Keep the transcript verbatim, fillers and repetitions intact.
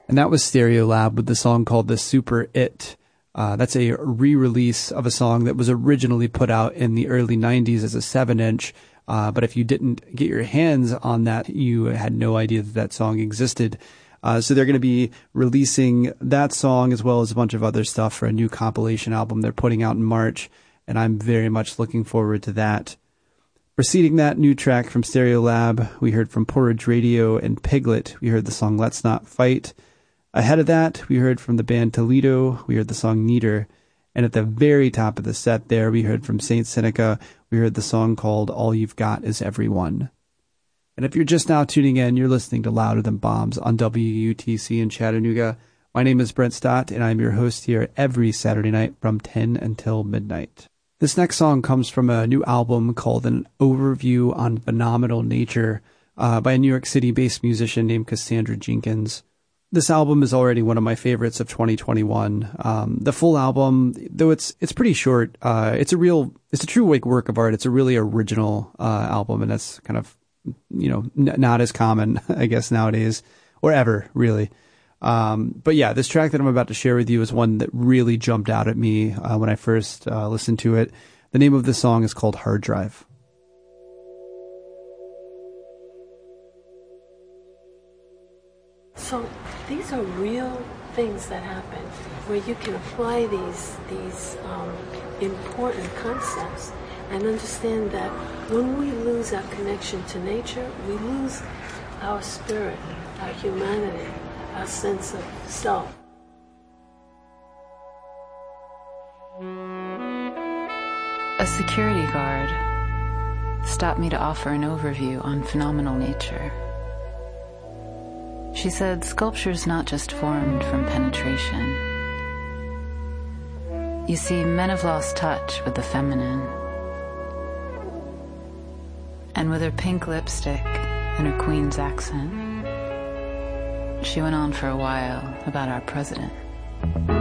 And that was Stereolab with the song called The Super It. Uh, that's a re-release of a song that was originally put out in the early nineties as a seven inch. Uh, but if you didn't get your hands on that, you had no idea that that song existed. Uh, so they're going to be releasing that song as well as a bunch of other stuff for a new compilation album they're putting out in March. And I'm very much looking forward to that. Preceding that, new track from Stereolab, we heard from Porridge Radio and Piglet. We heard the song Let's Not Fight. Ahead of that, we heard from the band Toledo. We heard the song Neater. And at the very top of the set there, we heard from Saint Seneca. We heard the song called All You've Got Is Everyone. And if you're just now tuning in, you're listening to Louder Than Bombs on W U T C in Chattanooga. My name is Brent Stott, and I'm your host here every Saturday night from ten until midnight. This next song comes from a new album called An Overview on Phenomenal Nature uh, by a New York City-based musician named Cassandra Jenkins. This album is already one of my favorites of twenty twenty-one. Um, the full album, though it's it's pretty short, uh, it's a real, it's a true like work of art. It's a really original uh, album, and that's kind of, you know, n- not as common, I guess, nowadays, or ever, really. Um, but yeah, this track that I'm about to share with you is one that really jumped out at me uh, when I first uh, listened to it. The name of the song is called Hard Drive. So these are real things that happen where you can apply these these um, important concepts and understand that when we lose our connection to nature, we lose our spirit, our humanity, our sense of self. A security guard stopped me to offer an overview on phenomenal nature. She said sculpture's not just formed from penetration. You see, men have lost touch with the feminine. And with her pink lipstick and her queen's accent, she went on for a while about our president.